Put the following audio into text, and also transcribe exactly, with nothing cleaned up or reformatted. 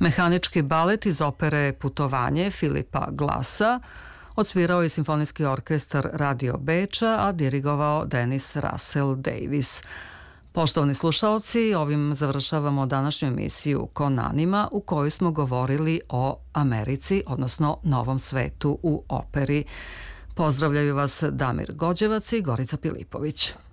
Mehanički balet iz opere Putovanje Filipa Glasa odsvirao je Simfonijski orkestar Radio Beča, a dirigovao Dennis Russell Davis. Poštovani slušaoci, ovim završavamo današnju emisiju Konanima u kojoj smo govorili o Americi, odnosno Novom svetu u operi. Pozdravljaju vas Damir Gođevac i Gorica Pilipović.